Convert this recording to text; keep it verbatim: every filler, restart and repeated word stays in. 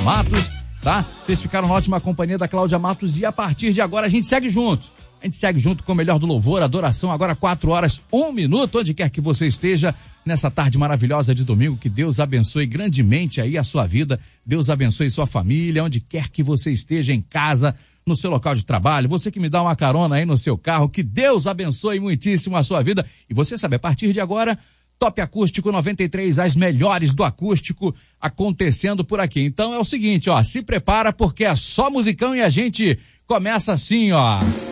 Matos, tá? Vocês ficaram na ótima companhia da Cláudia Matos e a partir de agora a gente segue junto. A gente segue junto com o melhor do louvor, adoração, agora quatro horas, um minuto, onde quer que você esteja, nessa tarde maravilhosa de domingo. Que Deus abençoe grandemente aí a sua vida, Deus abençoe sua família, onde quer que você esteja, em casa, no seu local de trabalho, você que me dá uma carona aí no seu carro, que Deus abençoe muitíssimo a sua vida. E você sabe, a partir de agora, Top Acústico noventa e três, as melhores do acústico acontecendo por aqui. Então é o seguinte, ó, se prepara porque é só musicão e a gente começa assim, ó.